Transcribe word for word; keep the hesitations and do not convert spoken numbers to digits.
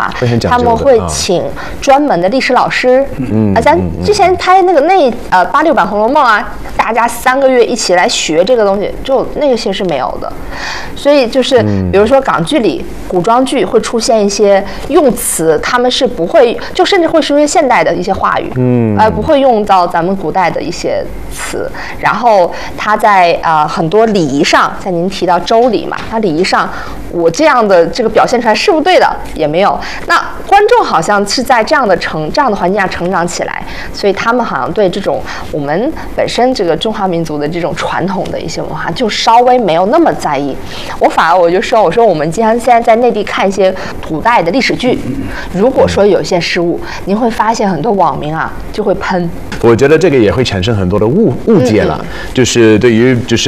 话， 会很讲究的他们会请专门的历史老师。嗯，啊，咱之前拍那个那呃八六版《红楼梦》啊，大家三个月一起来学这个东西，就那些是没有的。所以就是，比如说港剧里古装剧会出现一些用词，他们是不会，就甚至会出现现代的一些话语，嗯，而不会用到咱们古代的一些词。然后他在呃很多礼仪上，在您提到周礼嘛，他礼仪上，我这样的这个表现出来是不是对的？也没有。那观众好像是在这样的成这样的环境下成长起来，所以他们好像对这种我们本身这个中华民族的这种传统的一些文化，就稍微没有那么在意。我反而我就说，我说我们经常现在在内地看一些古代的历史剧，如果说有一些失误，您会发现很多网民啊就会喷。 我觉得这个也会产生很多的误误解了，嗯嗯就是对于就是。